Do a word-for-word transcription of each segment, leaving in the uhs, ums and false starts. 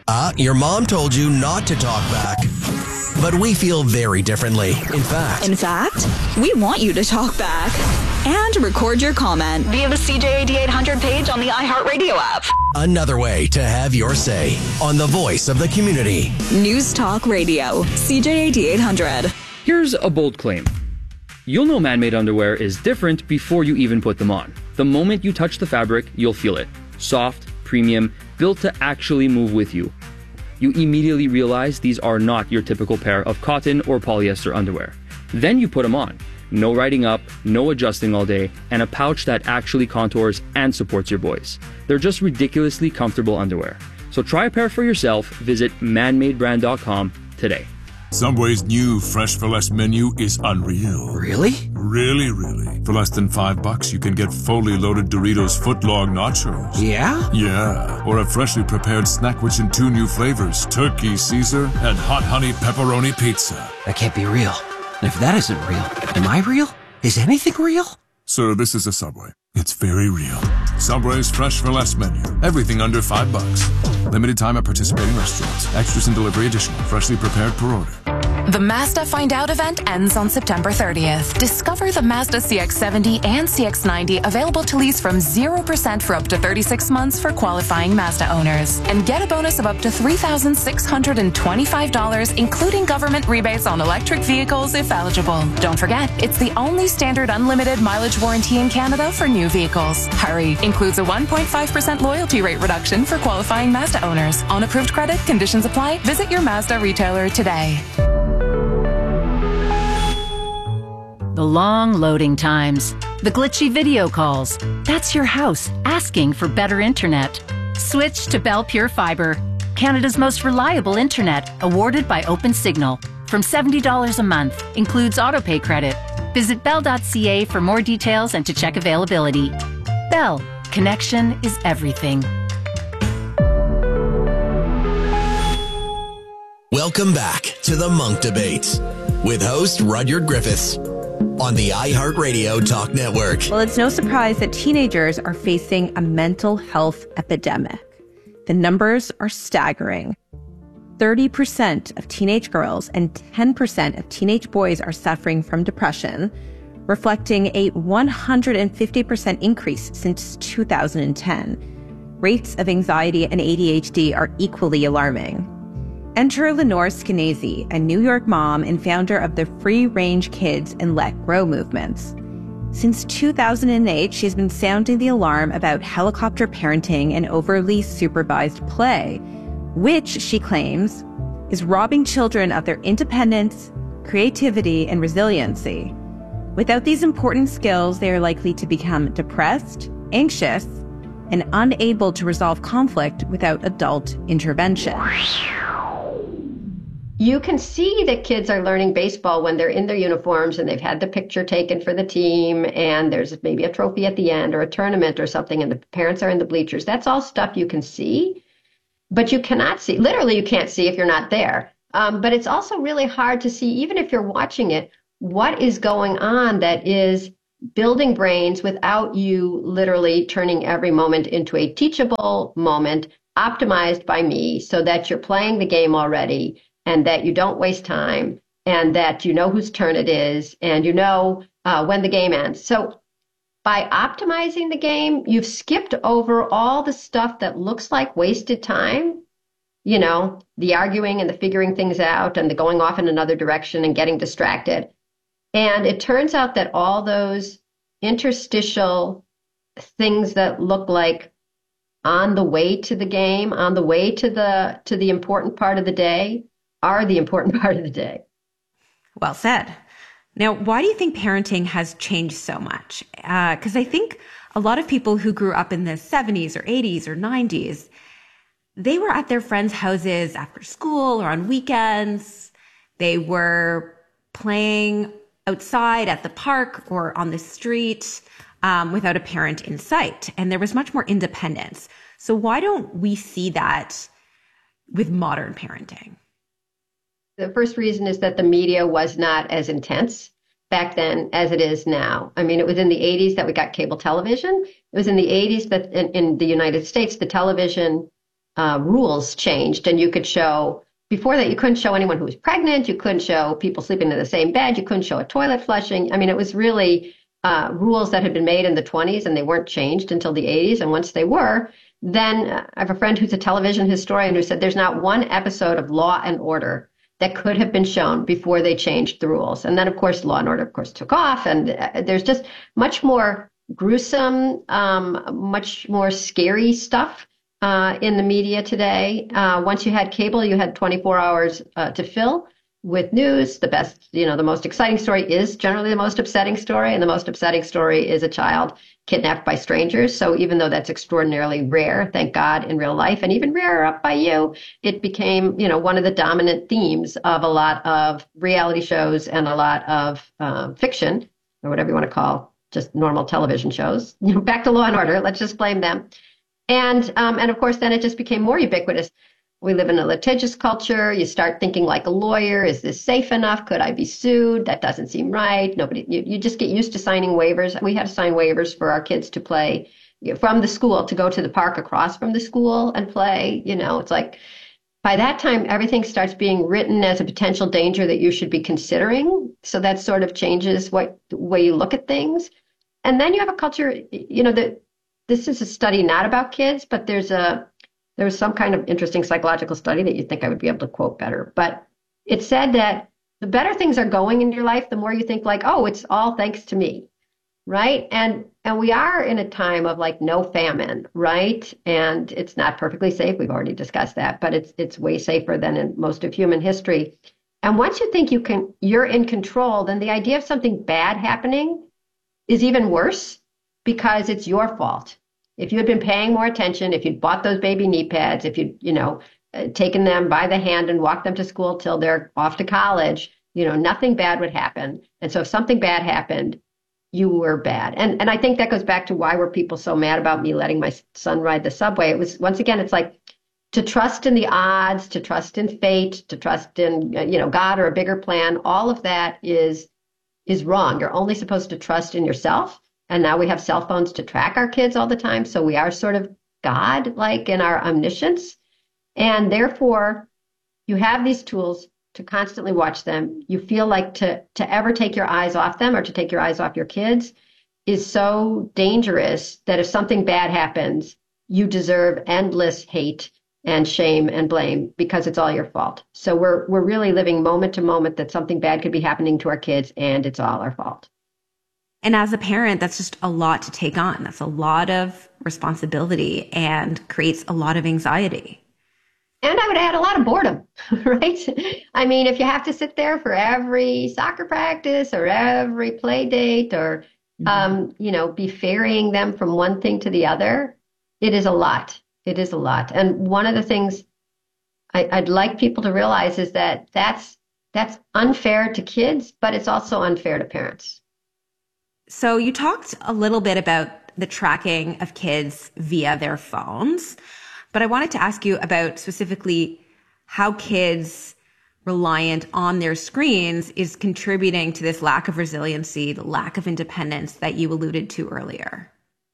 Uh, your mom told you not to talk back. But we feel very differently. In fact. In fact, we want you to talk back and record your comment via the C J A D eight hundred page on the iHeartRadio app. Another way to have your say on the voice of the community. News Talk Radio, C J A D eight hundred. Here's a bold claim. You'll know man-made underwear is different before you even put them on. The moment you touch the fabric, you'll feel it. Soft, premium, built to actually move with you. You immediately realize these are not your typical pair of cotton or polyester underwear. Then you put them on. No riding up, no adjusting all day, and a pouch that actually contours and supports your boys. They're just ridiculously comfortable underwear. So try a pair for yourself. Visit man made brand dot com today. Subway's new Fresh for Less menu is unreal. Really? Really, really. For less than five bucks, you can get fully loaded Doritos footlong nachos. Yeah? Yeah. Or a freshly prepared snack which in two new flavors, turkey Caesar and hot honey pepperoni pizza. That can't be real. And if that isn't real, am I real? Is anything real? Sir, this is a Subway. It's very real. Subway's Fresh for Less menu. Everything under five bucks. Limited time at participating restaurants. Extras and delivery additional. Freshly prepared per order. The Mazda Find Out event ends on September thirtieth. Discover the Mazda C X seventy and C X ninety available to lease from zero percent for up to thirty-six months for qualifying Mazda owners. And get a bonus of up to three thousand six hundred twenty-five dollars, including government rebates on electric vehicles if eligible. Don't forget, it's the only standard unlimited mileage warranty in Canada for new vehicles. Hurry! Includes a one point five percent loyalty rate reduction for qualifying Mazda owners. On approved credit, conditions apply. Visit your Mazda retailer today. The long loading times, the glitchy video calls. That's your house asking for better internet. Switch to Bell Pure Fiber, Canada's most reliable internet, awarded by OpenSignal. From seventy dollars a month, includes autopay credit. Visit bell dot c a for more details and to check availability. Bell, connection is everything. Welcome back to the Monk Debates with host Rudyard Griffiths on the iHeartRadio Talk Network. Well, it's no surprise that teenagers are facing a mental health epidemic. The numbers are staggering. thirty percent of teenage girls and ten percent of teenage boys are suffering from depression, reflecting a one hundred fifty percent increase since two thousand ten. Rates of anxiety and A D H D are equally alarming. Enter Lenore Skenazy, a New York mom and founder of the Free Range Kids and Let Grow movements. Since two thousand eight, she's been sounding the alarm about helicopter parenting and overly supervised play, which, she claims, is robbing children of their independence, creativity, and resiliency. Without these important skills, they are likely to become depressed, anxious, and unable to resolve conflict without adult intervention. You can see that kids are learning baseball when they're in their uniforms and they've had the picture taken for the team and there's maybe a trophy at the end or a tournament or something and the parents are in the bleachers. That's all stuff you can see, but you cannot see. Literally, you can't see if you're not there. Um, but it's also really hard to see, even if you're watching it, what is going on that is building brains without you literally turning every moment into a teachable moment optimized by me so that you're playing the game already and that you don't waste time, and that you know whose turn it is, and you know uh, when the game ends. So by optimizing the game, you've skipped over all the stuff that looks like wasted time, you know, the arguing and the figuring things out and the going off in another direction and getting distracted. And it turns out that all those interstitial things that look like on the way to the game, on the way to the to the important part of the day, are the important part of the day. Well said. Now, why do you think parenting has changed so much? Because uh, I think a lot of people who grew up in the seventies or eighties or nineties, they were at their friends' houses after school or on weekends. They were playing outside at the park or on the street um, without a parent in sight. And there was much more independence. So why don't we see that with modern parenting? The first reason is that the media was not as intense back then as it is now. I mean, it was in the eighties that we got cable television. It was in the eighties that in, in the United States, the television uh, rules changed, and you could show, before that, you couldn't show anyone who was pregnant. You couldn't show people sleeping in the same bed. You couldn't show a toilet flushing. I mean, it was really uh, rules that had been made in the twenties, and they weren't changed until the eighties. And once they were, then uh, I have a friend who's a television historian who said there's not one episode of Law and Order that could have been shown before they changed the rules. And then, of course, Law and Order, of course, took off. And uh, there's just much more gruesome, um, much more scary stuff uh, in the media today. Uh, once you had cable, you had twenty-four hours uh, to fill with news. The best, you know, the most exciting story is generally the most upsetting story. And the most upsetting story is a child kidnapped by strangers. So even though that's extraordinarily rare, thank God, in real life, and even rarer up by you, it became, you know, one of the dominant themes of a lot of reality shows and a lot of um, fiction, or whatever you want to call just normal television shows. You know, back to Law and Order, let's just blame them. And um, and of course, then it just became more ubiquitous. We live in a litigious culture. You start thinking like a lawyer. Is this safe enough? Could I be sued? That doesn't seem right. Nobody, you, you just get used to signing waivers. We had to sign waivers for our kids to play from the school, to go to the park across from the school and play. You know, it's like by that time, everything starts being written as a potential danger that you should be considering. So that sort of changes what the way you look at things. And then you have a culture, you know, that this is a study not about kids, but there's a There was some kind of interesting psychological study that you'd think I would be able to quote better. But it said that the better things are going in your life, the more you think like, oh, it's all thanks to me, right? And and we are in a time of like no famine, right? And it's not perfectly safe. We've already discussed that, but it's it's way safer than in most of human history. And once you think you can, you're in control, then the idea of something bad happening is even worse because it's your fault. If you had been paying more attention, if you'd bought those baby knee pads, if you'd, you know, uh, taken them by the hand and walked them to school till they're off to college, you know, nothing bad would happen. And so if something bad happened, you were bad. And and I think that goes back to why were people so mad about me letting my son ride the subway. It was, once again, it's like to trust in the odds, to trust in fate, to trust in, you know, God or a bigger plan. All of that is is wrong. You're only supposed to trust in yourself. And now we have cell phones to track our kids all the time. So we are sort of God-like in our omniscience. And therefore, you have these tools to constantly watch them. You feel like to, to ever take your eyes off them or to take your eyes off your kids is so dangerous that if something bad happens, you deserve endless hate and shame and blame because it's all your fault. So we're we're really living moment to moment that something bad could be happening to our kids and it's all our fault. And as a parent, that's just a lot to take on. That's a lot of responsibility and creates a lot of anxiety. And I would add a lot of boredom, right? I mean, if you have to sit there for every soccer practice or every play date or, mm-hmm. um, you know, be ferrying them from one thing to the other, it is a lot. It is a lot. And one of the things I, I'd like people to realize is that that's that's unfair to kids, but it's also unfair to parents. So you talked a little bit about the tracking of kids via their phones, but I wanted to ask you about specifically how kids reliant on their screens is contributing to this lack of resiliency, the lack of independence that you alluded to earlier.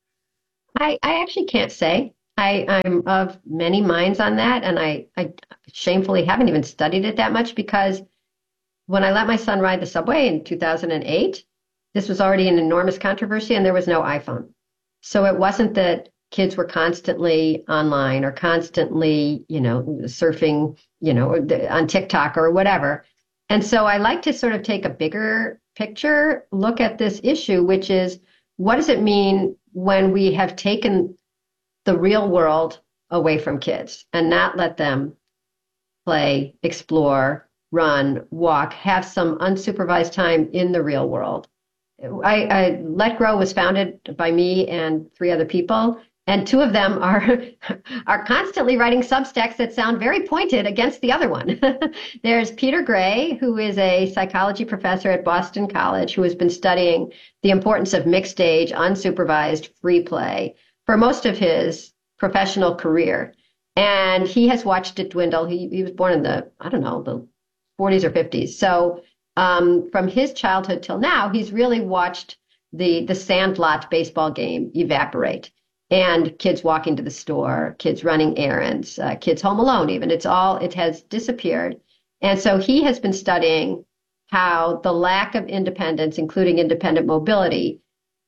I, I actually can't say. I, I'm of many minds on that, and I, I shamefully haven't even studied it that much because when I let my son ride the subway in two thousand eight, this was already an enormous controversy and there was no iPhone. So it wasn't that kids were constantly online or constantly, you know, surfing, you know, on TikTok or whatever. And so I like to sort of take a bigger picture, look at this issue, which is what does it mean when we have taken the real world away from kids and not let them play, explore, run, walk, have some unsupervised time in the real world. I, I Let Grow was founded by me and three other people, and two of them are are constantly writing Substacks that sound very pointed against the other one. There's Peter Gray, who is a psychology professor at Boston College, who has been studying the importance of mixed age, unsupervised free play for most of his professional career. And he has watched it dwindle. He, he was born in the, I don't know, the forties or fifties. So Um, from his childhood till now, he's really watched the the sandlot baseball game evaporate. and kids walking to the store, kids running errands, uh, kids home alone even. It's all, it has disappeared. And so he has been studying how the lack of independence, including independent mobility,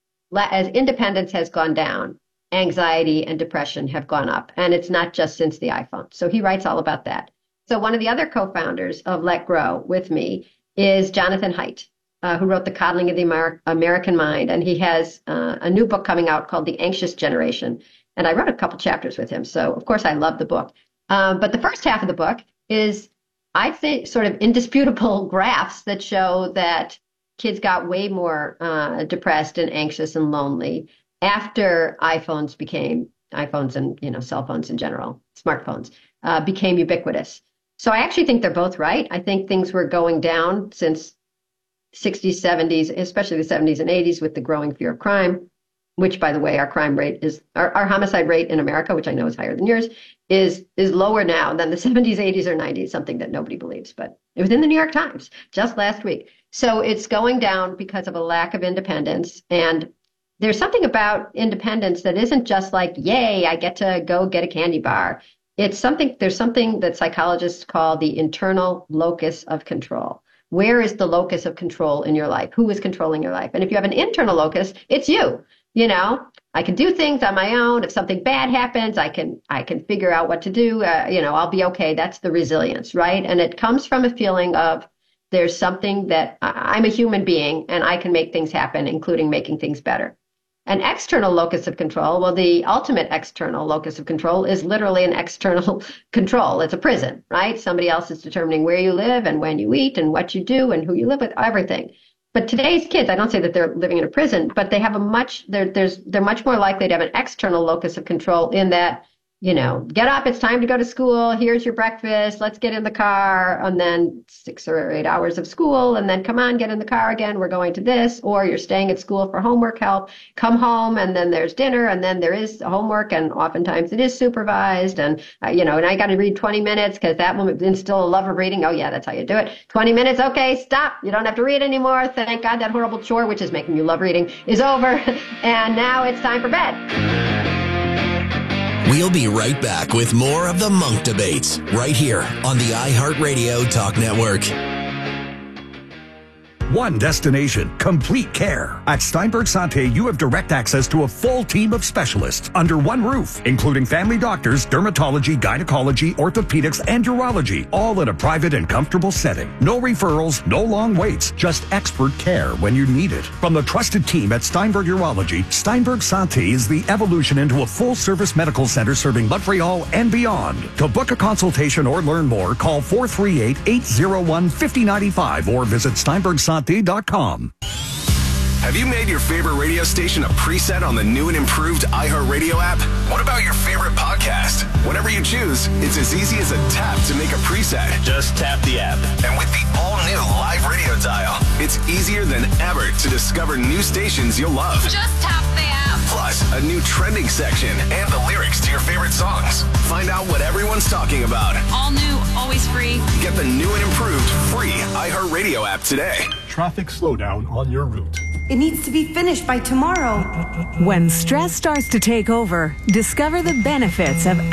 as independence has gone down, anxiety and depression have gone up. And it's not just since the iPhone. So he writes all about that. So one of the other co-founders of Let Grow with me is Jonathan Haidt, uh, who wrote The Coddling of the Amer- American Mind. And he has uh, a new book coming out called The Anxious Generation. And I wrote a couple chapters with him. So, of course, I love the book. Um, but the first half of the book is, I think, sort of indisputable graphs that show that kids got way more uh, depressed and anxious and lonely after iPhones became, iPhones and, you know, cell phones in general, smartphones, uh, became ubiquitous. So I actually think they're both right. I think things were going down since sixties, seventies, especially the seventies and eighties with the growing fear of crime, which, by the way, our crime rate is, our, our homicide rate in America, which I know is higher than yours, is is lower now than the seventies, eighties, or nineties, something that nobody believes. But it was in the New York Times just last week. So it's going down because of a lack of independence. And there's something about independence that isn't just like, yay, I get to go get a candy bar. It's something, there's something that psychologists call the internal locus of control. Where is the locus of control in your life? Who is controlling your life? And if you have an internal locus, it's you. You know, I can do things on my own. If something bad happens, I can I can figure out what to do. Uh, you know, I'll be okay. That's the resilience, right? And it comes from a feeling of there's something that I'm a human being and I can make things happen, including making things better. An external locus of control, well, the ultimate external locus of control is literally an external control. It's a prison, right? Somebody else is determining where you live and when you eat and what you do and who you live with, everything. But today's kids, I don't say that they're living in a prison, but they have a much, they're, there's, they're much more likely to have an external locus of control in that, you know, get up, it's time to go to school, here's your breakfast, let's get in the car, and then six or eight hours of school, and then come on, get in the car again, we're going to this, or you're staying at school for homework help, come home, and then there's dinner, and then there is homework, and oftentimes it is supervised, and, uh, you know, and I got to read twenty minutes, because that will instill a love of reading. Oh, yeah, that's how you do it. twenty minutes, okay, stop, you don't have to read anymore, thank God that horrible chore, which is making you love reading, is over, and now it's time for bed. We'll be right back with more of the Monk Debates right here on the iHeartRadio Talk Network. One destination, complete care. At Steinberg Santé, you have direct access to a full team of specialists under one roof, including family doctors, dermatology, gynecology, orthopedics, and urology, all in a private and comfortable setting. No referrals, no long waits, just expert care when you need it. From the trusted team at Steinberg Urology, Steinberg Santé is the evolution into a full-service medical center serving Montreal and beyond. To book a consultation or learn more, call four three eight, eight zero one, five zero nine five or visit steinberg santé dot com. Have you made your favorite radio station a preset on the new and improved iHeartRadio app? What about your favorite podcast? Whatever you choose, it's as easy as a tap to make a preset. Just tap the app. And with the all-new live radio dial, it's easier than ever to discover new stations you'll love. Just tap the app. Plus, a new trending section and the lyrics to your favorite songs. Find out what everyone's talking about. All new, always free. Get the new and improved free iHeartRadio app today. Traffic slowdown on your route. It needs to be finished by tomorrow. When stress starts to take over, discover the benefits of